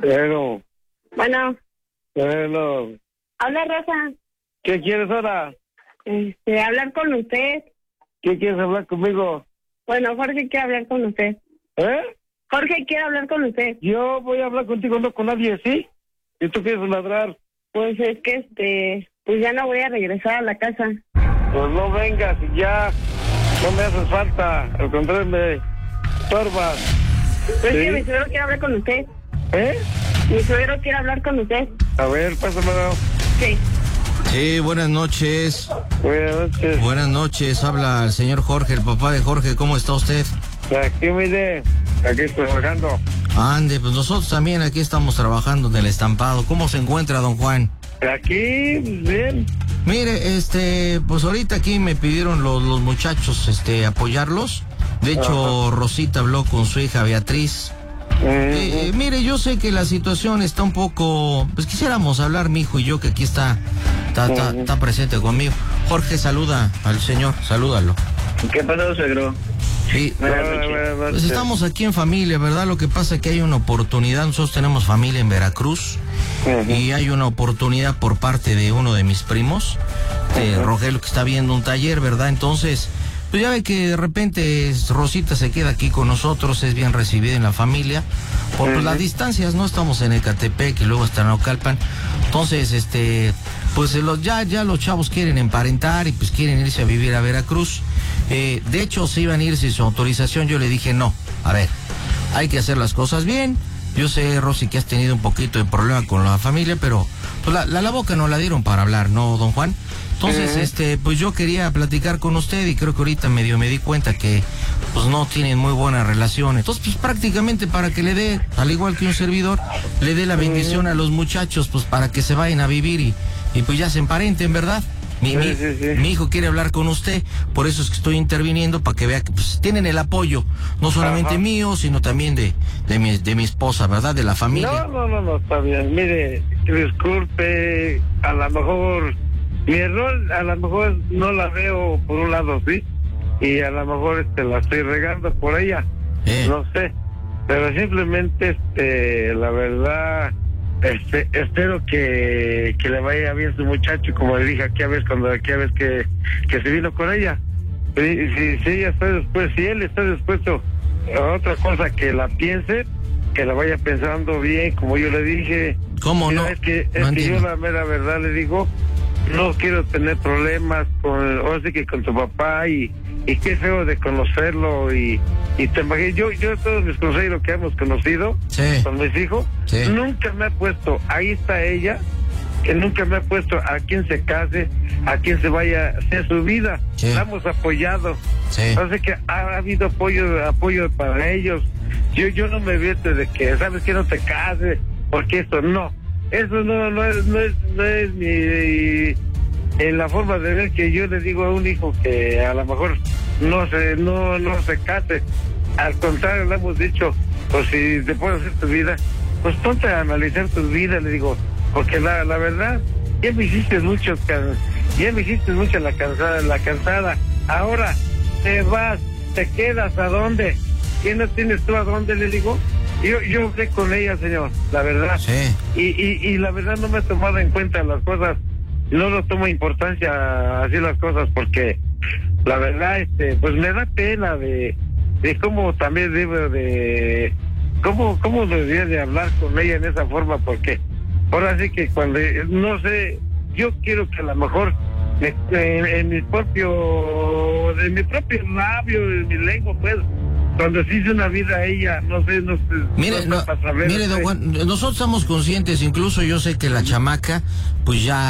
Bueno. Bueno. Habla Rosa. ¿Qué quieres ahora? Hablar con usted. ¿Qué quieres hablar conmigo? Bueno, Jorge quiere hablar con usted. Jorge quiere hablar con usted. Yo voy a hablar contigo, no con nadie, ¿sí? ¿Y tú quieres ladrar? Pues es que, pues ya no voy a regresar a la casa. Pues no vengas y ya. No me haces falta. Al contrario, me estorbas. Pues ¿sí? Que mi suegro quiere hablar con usted. Mi suegro quiere hablar con usted. A ver, pásamelo. Sí. Sí, buenas noches. Buenas noches. Buenas noches, habla el señor Jorge, el papá de Jorge. ¿Cómo está usted? Aquí, mire, aquí estoy trabajando. Ande, pues nosotros también aquí estamos trabajando en el estampado. ¿Cómo se encuentra, don Juan? Aquí, bien. Mire, pues ahorita aquí me pidieron los muchachos, apoyarlos. De hecho, Rosita habló con su hija Beatriz. Mire, yo sé que la situación está un poco... Pues quisiéramos hablar, mi hijo y yo, que aquí está presente conmigo. Jorge, saluda al señor, salúdalo. ¿Qué pasó, suegro? Sí, pues estamos aquí en familia, ¿verdad? Lo que pasa es que hay una oportunidad, nosotros tenemos familia en Veracruz, y hay una oportunidad por parte de uno de mis primos, Rogelio, que está viendo un taller, ¿verdad? Entonces, pues ya ve que de repente Rosita se queda aquí con nosotros, es bien recibida en la familia, por pues, las distancias, no estamos en Ecatepec y luego hasta en Naucalpan. Entonces, pues ya los chavos quieren emparentar y pues quieren irse a vivir a Veracruz. De hecho, se iban a ir sin su autorización. Yo le dije, no, a ver, hay que hacer las cosas bien. Yo sé, Rosy, que has tenido un poquito de problema con la familia, pero pues la boca no la dieron para hablar, ¿no, don Juan? Entonces, pues yo quería platicar con usted y creo que ahorita me di cuenta que pues no tienen muy buena relación. Entonces, pues prácticamente para que le dé, al igual que un servidor, le dé la bendición a los muchachos, pues para que se vayan a vivir y pues ya se emparenten, ¿verdad? Mi hijo quiere hablar con usted, por eso es que estoy interviniendo, para que vea que pues, tienen el apoyo, no solamente mío, sino también de mi esposa, ¿verdad? De la familia. No, está bien. Mire, disculpe, a lo mejor, mi error, a lo mejor no la veo por un lado, ¿sí? Y a lo mejor la estoy regando por ella, no sé. Pero simplemente, la verdad... espero que le vaya bien su muchacho, como le dije aquella vez que se vino con ella. Si ella está después, si él está dispuesto a otra cosa, que la piense, que la vaya pensando bien, como yo le dije. ¿Cómo no? Es que yo la mera verdad le digo, no quiero tener problemas con tu papá y qué feo de conocerlo y te imaginas, yo todos mis consejeros que hemos conocido con mis hijos, nunca me he puesto, ahí está ella, que nunca me he puesto a quien se case, a quien se vaya a hacer su vida, la hemos apoyado, así que ha habido apoyo para ellos. Yo no me vete de que, ¿sabes que no te cases? Porque eso no es mi... En la forma de ver que yo le digo a un hijo que a lo mejor no se case, al contrario le hemos dicho, pues si te puedes hacer tu vida, pues ponte a analizar tu vida, le digo, porque la verdad, ya me hiciste mucho la cansada, ahora te vas, te quedas, ¿a dónde? ¿Quién no tienes tú a dónde? Le digo, yo hablé con ella, señor, la verdad, y la verdad no me he tomado en cuenta las cosas. No lo tomo importancia así las cosas, porque la verdad, pues me da pena de cómo también cómo debería de hablar con ella en esa forma, porque ahora sí que cuando, no sé, yo quiero que a lo mejor en mi propio labio, en mi lengua, pues, cuando se hizo una vida a ella, no sé. Mire, don Juan, nosotros estamos conscientes, incluso yo sé que la chamaca, pues ya